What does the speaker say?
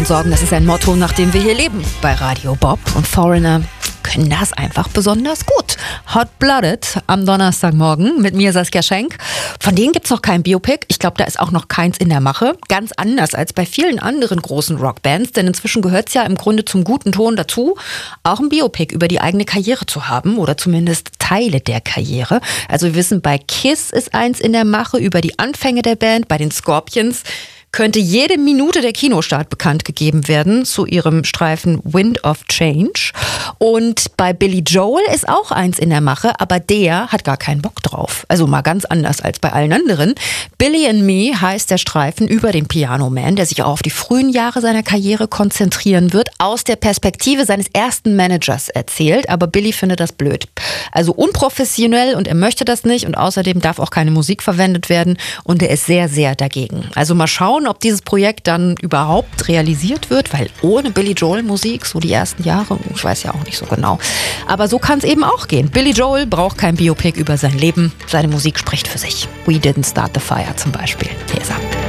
und sorgen, das ist ein Motto, nach dem wir hier leben bei Radio Bob. Und Foreigner können das einfach besonders gut. Hot-Blooded am Donnerstagmorgen mit mir, Saskia Schenk. Von denen gibt's noch kein Biopic. Ich glaube, da ist auch noch keins in der Mache. Ganz anders als bei vielen anderen großen Rockbands, denn inzwischen gehört's ja im Grunde zum guten Ton dazu, auch ein Biopic über die eigene Karriere zu haben oder zumindest Teile der Karriere. Also wir wissen, bei Kiss ist eins in der Mache über die Anfänge der Band, bei den Scorpions könnte jede Minute der Kinostart bekannt gegeben werden zu ihrem Streifen Wind of Change. Und bei Billy Joel ist auch eins in der Mache, aber der hat gar keinen Bock drauf. Also mal ganz anders als bei allen anderen. Billy and Me heißt der Streifen über den Piano Man, der sich auch auf die frühen Jahre seiner Karriere konzentrieren wird, aus der Perspektive seines ersten Managers erzählt. Aber Billy findet das blöd. Also unprofessionell und er möchte das nicht und außerdem darf auch keine Musik verwendet werden und er ist sehr, sehr dagegen. Also mal schauen, ob dieses Projekt dann überhaupt realisiert wird, weil ohne Billy Joel Musik, so die ersten Jahre, ich weiß ja auch nicht so genau. Aber so kann es eben auch gehen. Billy Joel braucht kein Biopic über sein Leben. Seine Musik spricht für sich. We Didn't Start the Fire zum Beispiel. Hier ist er.